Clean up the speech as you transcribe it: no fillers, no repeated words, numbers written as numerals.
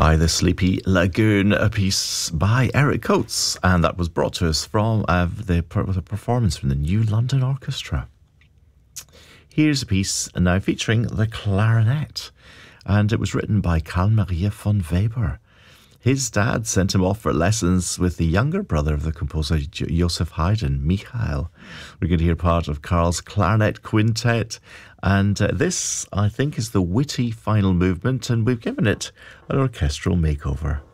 by the Sleepy Lagoon, a piece by Eric Coates, and that was brought to us from the performance from the New London Orchestra. Here's a piece now featuring the clarinet, and it was written by Carl Maria von Weber. His dad sent him off for lessons with the younger brother of the composer Joseph Haydn, Michael. We're going to hear part of Carl's clarinet quintet, and this, I think, is the witty final movement, and we've given it an orchestral makeover.